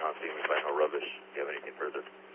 seeing me find no rubbish. Do you have anything further?